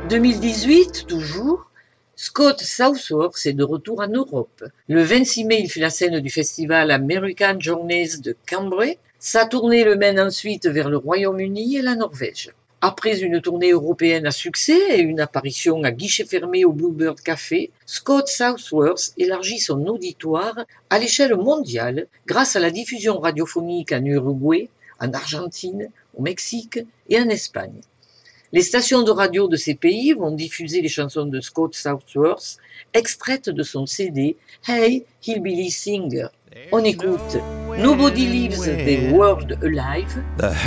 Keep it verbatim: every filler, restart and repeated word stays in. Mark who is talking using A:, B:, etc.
A: deux mille dix-huit, toujours, Scott Southworth est de retour en Europe. Le vingt-six mai, il fait la scène du festival American Journeys de Cambrai. Sa tournée le mène ensuite vers le Royaume-Uni et la Norvège. Après une tournée européenne à succès et une apparition à guichet fermé au Bluebird Café, Scott Southworth élargit son auditoire à l'échelle mondiale grâce à la diffusion radiophonique en Uruguay, en Argentine, au Mexique et en Espagne. Les stations de radio de ces pays vont diffuser les chansons de Scott Southworth, extraites de son C D Hey Hillbilly Singer. On écoute Nobody Leaves the World Alive.
B: The